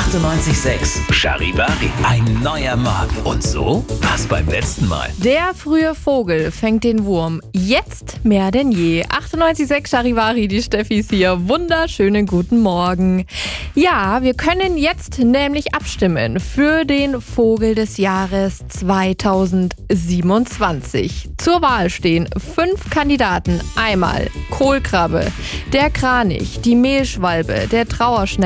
98.6 Charivari. Ein neuer Morgen. Und so war's beim letzten Mal. Der frühe Vogel fängt den Wurm. Jetzt mehr denn je. 98.6 Charivari, die Steffi ist hier. Wunderschönen guten Morgen. Ja, wir können jetzt nämlich abstimmen für den Vogel des Jahres 2027. Zur Wahl stehen 5 Kandidaten. Einmal Kohlkrabbe, der Kranich, die Mehlschwalbe, der Trauerschnäpper,